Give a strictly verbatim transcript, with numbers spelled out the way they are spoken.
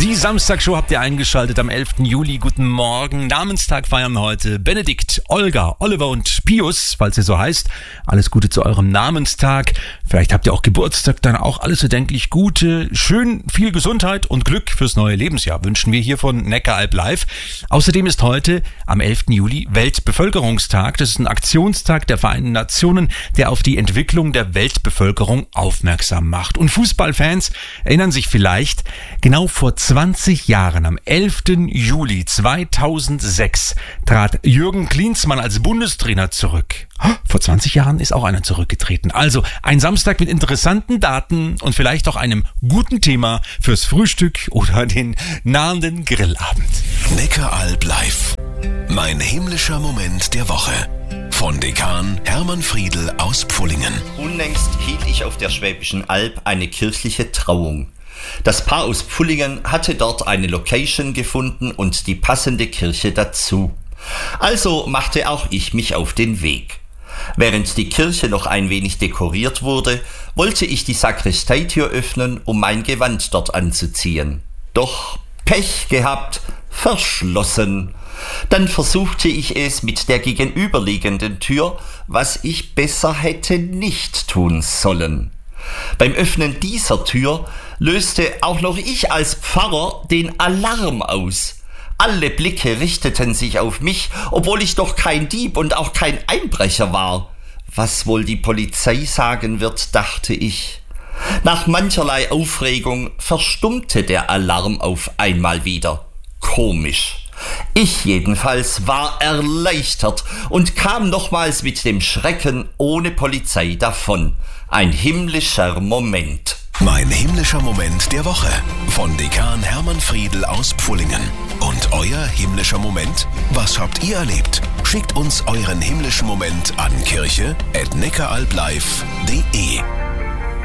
Die Samstagshow habt ihr eingeschaltet am elften Juli. Guten Morgen. Namenstag feiern heute Benedikt, Olga, Oliver und Pius, falls ihr so heißt. Alles Gute zu eurem Namenstag. Vielleicht habt ihr auch Geburtstag, dann auch alles erdenklich Gute. Schön viel Gesundheit und Glück fürs neue Lebensjahr wünschen wir hier von Neckaralb Live. Außerdem ist heute am elften Juli Weltbevölkerungstag. Das ist ein Aktionstag der Vereinten Nationen, der auf die Entwicklung der Weltbevölkerung aufmerksam macht. Und Fußballfans erinnern sich vielleicht, genau vor zwanzig Jahren, am elften Juli zweitausendsechs, trat Jürgen Klinsmann als Bundestrainer zurück. Vor zwanzig Jahren ist auch einer zurückgetreten. Also ein Samstag mit interessanten Daten und vielleicht auch einem guten Thema fürs Frühstück oder den nahenden Grillabend. Neckaralb Live. Mein himmlischer Moment der Woche. Von Dekan Hermann Friedl aus Pfullingen. Unlängst hielt ich auf der Schwäbischen Alb eine kirchliche Trauung. Das Paar aus Pfullingen hatte dort eine Location gefunden und die passende Kirche dazu. Also machte auch ich mich auf den Weg. Während die Kirche noch ein wenig dekoriert wurde, wollte ich die Sakristeitür öffnen, um mein Gewand dort anzuziehen. Doch Pech gehabt, verschlossen. Dann versuchte ich es mit der gegenüberliegenden Tür, was ich besser hätte nicht tun sollen. Beim Öffnen dieser Tür löste auch noch ich als Pfarrer den Alarm aus. Alle Blicke richteten sich auf mich, obwohl ich doch kein Dieb und auch kein Einbrecher war. Was wohl die Polizei sagen wird, dachte ich. Nach mancherlei Aufregung verstummte der Alarm auf einmal wieder. Komisch. Ich jedenfalls war erleichtert und kam nochmals mit dem Schrecken ohne Polizei davon. Ein himmlischer Moment. Mein himmlischer Moment der Woche. Von Dekan Hermann Friedl aus Pfullingen. Und euer himmlischer Moment? Was habt ihr erlebt? Schickt uns euren himmlischen Moment an kirche at neckaralblive punkt de.